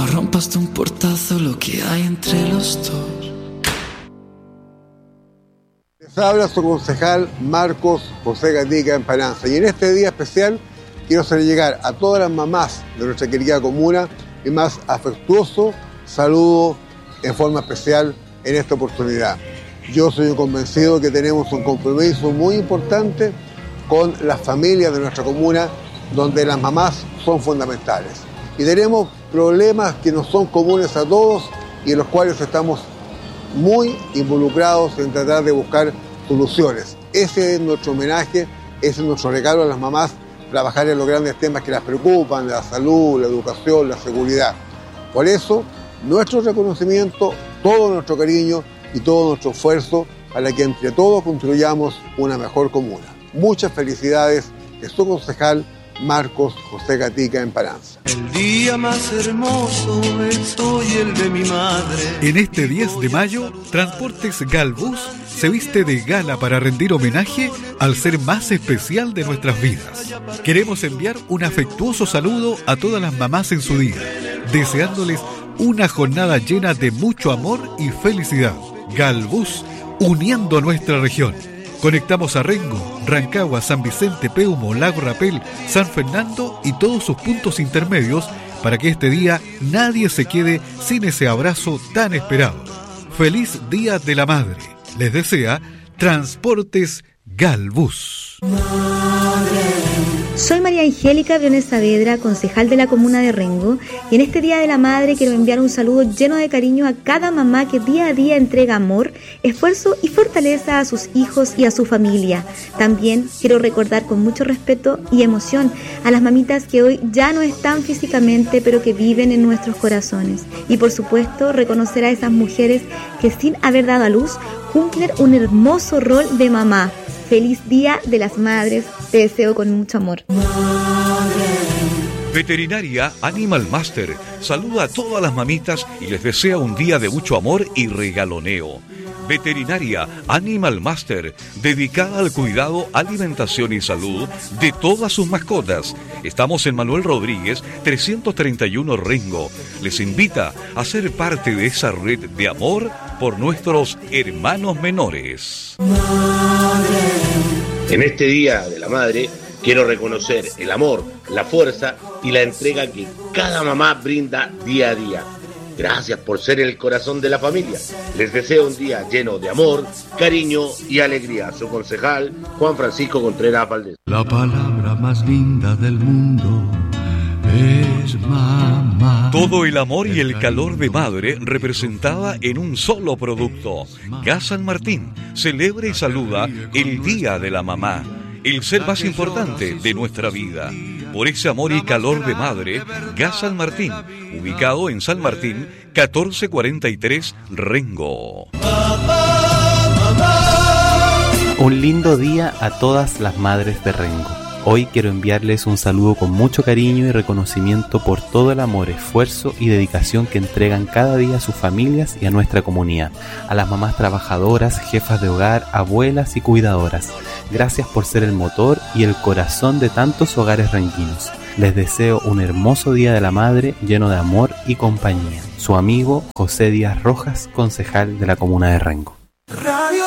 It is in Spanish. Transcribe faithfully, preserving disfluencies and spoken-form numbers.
rompas de un portazo lo que hay entre los dos. Les habla su concejal Marcos José Gatica Emparanza, y en este día especial quiero hacer llegar a todas las mamás de nuestra querida comuna mi más afectuoso saludo en forma especial en esta oportunidad. Yo soy convencido que tenemos un compromiso muy importante con las familias de nuestra comuna, donde las mamás son fundamentales. Y tenemos problemas que no son comunes a todos y en los cuales estamos muy involucrados en tratar de buscar soluciones. Ese es nuestro homenaje, ese es nuestro regalo a las mamás, trabajar en los grandes temas que las preocupan, la salud, la educación, la seguridad. Por eso, nuestro reconocimiento, todo nuestro cariño y todo nuestro esfuerzo para que entre todos construyamos una mejor comuna. Muchas felicidades de su concejal Marcos José Gatica Emparanza. El día más hermoso es hoy el de mi madre. En este diez de mayo, Transportes Galbus se viste de gala para rendir homenaje al ser más especial de nuestras vidas. Queremos enviar un afectuoso saludo a todas las mamás en su día, deseándoles una jornada llena de mucho amor y felicidad. Galbus, uniendo nuestra región. Conectamos a Rengo, Rancagua, San Vicente, Peumo, Lago Rapel, San Fernando y todos sus puntos intermedios para que este día nadie se quede sin ese abrazo tan esperado. ¡Feliz Día de la Madre! Les desea Transportes Galbus. Soy María Angélica Briones Saavedra, concejal de la comuna de Rengo, y en este Día de la Madre quiero enviar un saludo lleno de cariño a cada mamá que día a día entrega amor, esfuerzo y fortaleza a sus hijos y a su familia. También quiero recordar con mucho respeto y emoción a las mamitas que hoy ya no están físicamente, pero que viven en nuestros corazones. Y por supuesto, reconocer a esas mujeres que sin haber dado a luz cumplen un hermoso rol de mamá. Feliz Día de las Madres, te deseo con mucho amor. Veterinaria Animal Master saluda a todas las mamitas y les desea un día de mucho amor y regaloneo. Veterinaria Animal Master, dedicada al cuidado, alimentación y salud de todas sus mascotas. Estamos en Manuel Rodríguez, trescientos treinta y uno Rengo. Les invita a ser parte de esa red de amor por nuestros hermanos menores. En este Día de la Madre, quiero reconocer el amor, la fuerza y la entrega que cada mamá brinda día a día. Gracias por ser el corazón de la familia. Les deseo un día lleno de amor, cariño y alegría. Su concejal, Juan Francisco Contreras Valdés. La palabra más linda del mundo es mamá. Todo el amor y el calor de madre representada en un solo producto. Gas San Martín celebra y saluda el Día de la Mamá, el ser más importante de nuestra vida. Por ese amor y calor de madre, Gas San Martín, ubicado en San Martín, catorce cuarenta y tres Rengo. Un lindo día a todas las madres de Rengo. Hoy quiero enviarles un saludo con mucho cariño y reconocimiento por todo el amor, esfuerzo y dedicación que entregan cada día a sus familias y a nuestra comunidad. A las mamás trabajadoras, jefas de hogar, abuelas y cuidadoras. Gracias por ser el motor y el corazón de tantos hogares renguinos. Les deseo un hermoso Día de la Madre lleno de amor y compañía. Su amigo José Díaz Rojas, concejal de la comuna de Rengo. Radio